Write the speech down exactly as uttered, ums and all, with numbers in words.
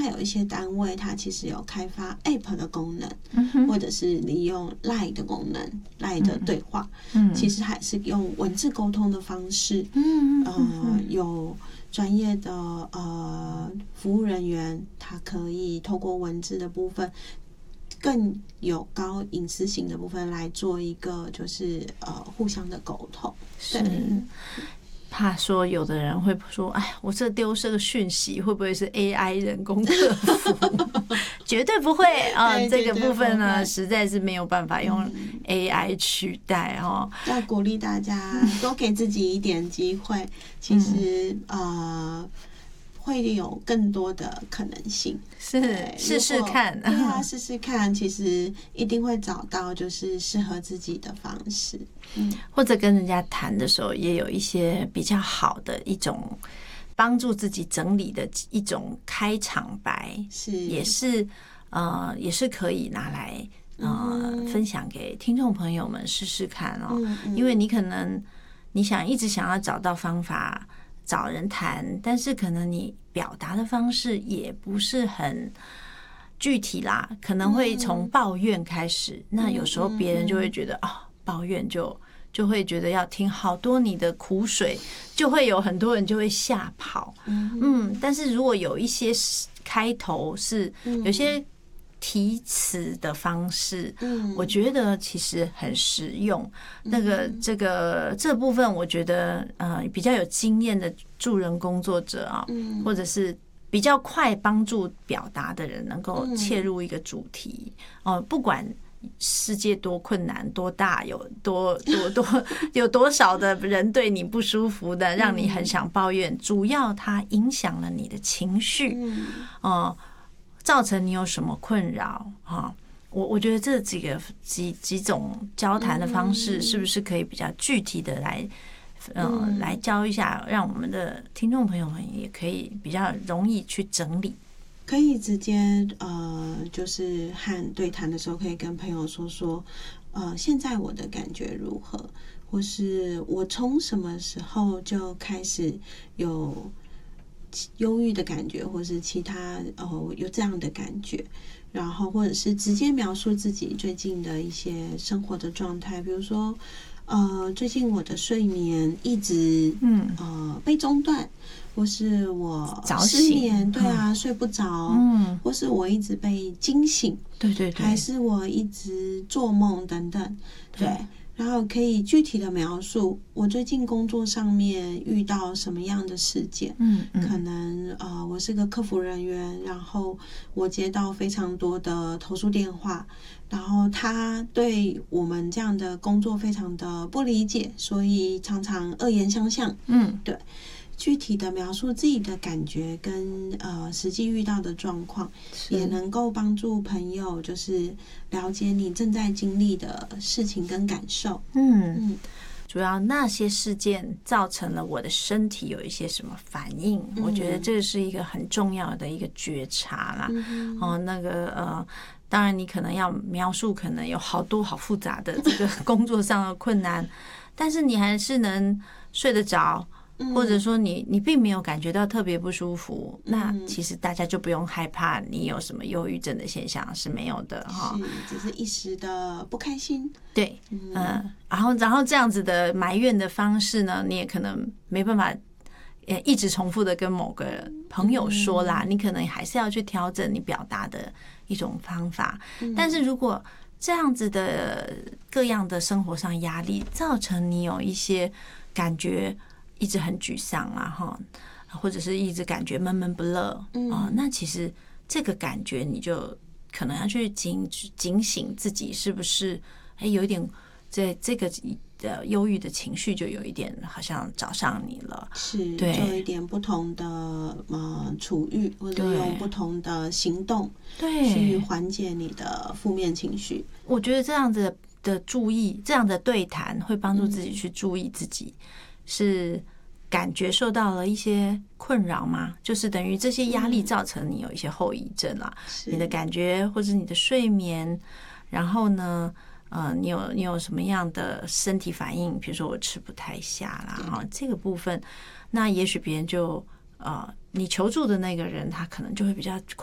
在有一些单位，它其实有开发 App 的功能， 嗯、 或者是利用 Line 的功能 ，Line 的对话， 嗯， 其实还是用文字沟通的方式， 嗯呃，有专业的呃服务人员，他可以透过文字的部分，更有高隐私性的部分来做一个就是呃互相的沟通， 是。怕说有的人会说，哎，我这丢失个讯息会不会是 A I 人工客服？绝对不会啊、呃！这个部分呢，实在是没有办法用 A I 取代哦。 要鼓励大家多给自己一点机会，其实、嗯、呃。会有更多的可能性， 是试试看， 对啊，试试看，其实一定会找到就是适合自己的方式。嗯， 或者跟人家谈的时候，也有一些比较好的一种帮助自己整理的一种开场白， 是也是呃也是可以拿来呃、嗯、分享给听众朋友们试试看哦。嗯嗯，因为你可能你想一直想要找到方法。找人谈，但是可能你表达的方式也不是很具体啦，可能会从抱怨开始。嗯、那有时候别人就会觉得啊、嗯哦，抱怨就就会觉得要听好多你的苦水，就会有很多人就会吓跑。嗯, 嗯，但是如果有一些开头是有些提词的方式，嗯，我觉得其实很实用。那个这个这部分，我觉得呃比较有经验的助人工作者啊，嗯，或者是比较快帮助表达的人，能够切入一个主题哦、呃，不管世界多困难、多大，有多多多有多少的人对你不舒服的，让你很想抱怨，主要它影响了你的情绪，嗯。呃造成你有什么困扰啊？我我觉得这几个几几种交谈的方式，是不是可以比较具体的来，呃，来教一下，让我们的听众朋友们也可以比较容易去整理。 可以直接呃，就是和对谈的时候，可以跟朋友说说，呃，现在我的感觉如何，或是我从什么时候就开始有忧郁的感觉，或是其他哦有这样的感觉，然后或者是直接描述自己最近的一些生活的状态，比如说呃最近我的睡眠一直嗯呃被中断，或是我失眠，对啊、嗯、睡不着，嗯，或是我一直被惊醒， 对对对， 还是我一直做梦等等，对。对，然后可以具体的描述我最近工作上面遇到什么样的事件，嗯，嗯可能呃我是个客服人员，然后我接到非常多的投诉电话，然后他对我们这样的工作非常的不理解，所以常常恶言相向，嗯，对。具体的描述自己的感觉跟呃实际遇到的状况，也能够帮助朋友就是了解你正在经历的事情跟感受。嗯嗯，主要那些事件造成了我的身体有一些什么反应，嗯、我觉得这是一个很重要的一个觉察啦。嗯、哦，那个呃。当然，你可能要描述，可能有好多好复杂的这个工作上的困难，但是你还是能睡得着，或者说你你并没有感觉到特别不舒服，那其实大家就不用害怕你有什么忧郁症的现象，是没有的哈， 只是一时的不开心。 对，嗯，然后然后这样子的埋怨的方式呢，你也可能没办法。也一直重复的跟某个朋友说啦，你可能还是要去调整你表达的一种方法。但是如果这样子的各样的生活上压力造成你有一些感觉一直很沮丧啊，哈，或者是一直感觉闷闷不乐啊，那其实这个感觉你就可能要去警警醒自己是不是哎有一点在这个的忧郁的情绪就有一点好像找上你了， 是，对，就有一点不同的呃处遇，或者用不同的行动对去缓解你的负面情绪。 我觉得这样子的注意，这样的对谈会帮助自己去注意自己、嗯、是感觉受到了一些困扰吗？就是等于这些压力造成你有一些后遗症啦、嗯、你的感觉或者你的睡眠，然后呢呃，你有你有什么样的身体反应？比如说我吃不太下啦，哈，这个部分，那也许别人就呃，你求助的那个人他可能就会比较